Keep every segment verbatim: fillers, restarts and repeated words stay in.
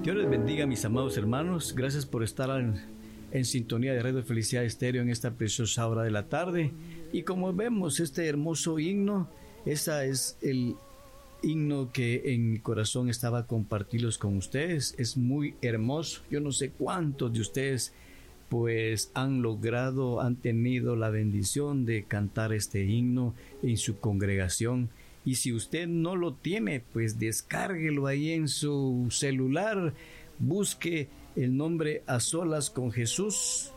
Dios les bendiga, mis amados hermanos. Gracias por estar en, en sintonía de Radio Felicidad Estéreo en esta preciosa hora de la tarde. Y como vemos este hermoso himno, ese es el himno que en mi corazón estaba compartirlos con ustedes. Es muy hermoso. Yo no sé cuántos de ustedes pues han logrado, han tenido la bendición de cantar este himno en su congregación. Y si usted no lo tiene, pues descárguelo ahí en su celular, busque el nombre A Solas con Jesús,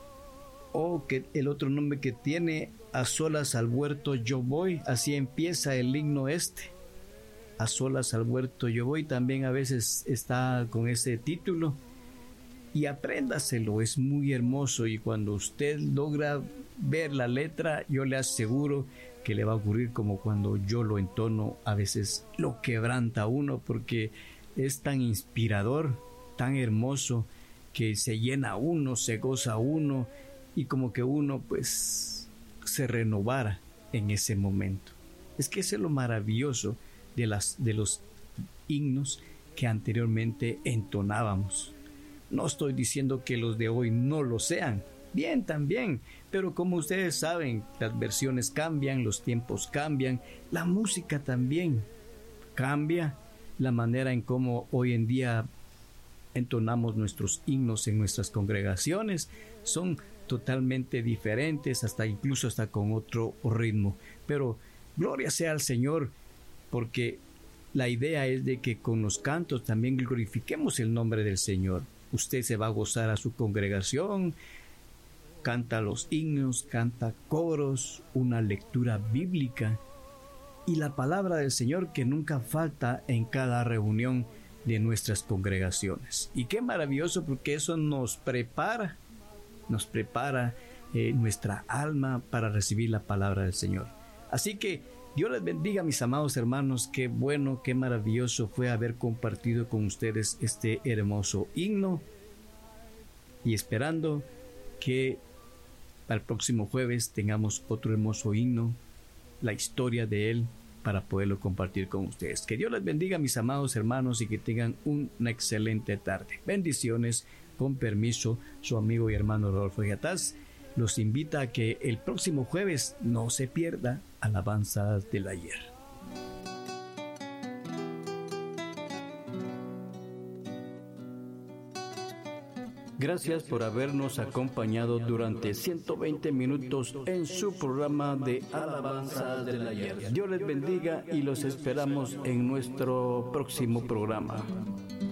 o que el otro nombre que tiene, A Solas al Huerto Yo Voy. Así empieza el himno este, A Solas al Huerto Yo Voy. También a veces está con ese título. Y apréndaselo, es muy hermoso, y cuando usted logra ver la letra, yo le aseguro que le va a ocurrir como cuando yo lo entono. A veces lo quebranta uno porque es tan inspirador, tan hermoso, que se llena uno, se goza uno, y como que uno pues se renovara en ese momento. Es que eso es lo maravilloso de, las, de los himnos que anteriormente entonábamos. No estoy diciendo que los de hoy no lo sean, bien también, pero como ustedes saben, las versiones cambian, los tiempos cambian, la música también cambia, la manera en cómo hoy en día entonamos nuestros himnos en nuestras congregaciones son totalmente diferentes, hasta incluso hasta con otro ritmo. Pero gloria sea al Señor, porque la idea es de que con los cantos también glorifiquemos el nombre del Señor. Usted se va a gozar a su congregación, canta los himnos, canta coros, una lectura bíblica y la palabra del Señor que nunca falta en cada reunión de nuestras congregaciones. Y qué maravilloso, porque eso nos prepara, nos prepara eh, nuestra alma para recibir la palabra del Señor. Así que Dios les bendiga, mis amados hermanos. Qué bueno, qué maravilloso fue haber compartido con ustedes este hermoso himno, y esperando que para el próximo jueves tengamos otro hermoso himno, la historia de él, para poderlo compartir con ustedes. Que Dios les bendiga, mis amados hermanos, y que tengan una excelente tarde. Bendiciones. Con permiso, su amigo y hermano Rodolfo Gataz los invita a que el próximo jueves no se pierda Alabanzas del Ayer. Gracias por habernos acompañado durante ciento veinte minutos en su programa de Alabanzas del Ayer. Dios les bendiga y los esperamos en nuestro próximo programa.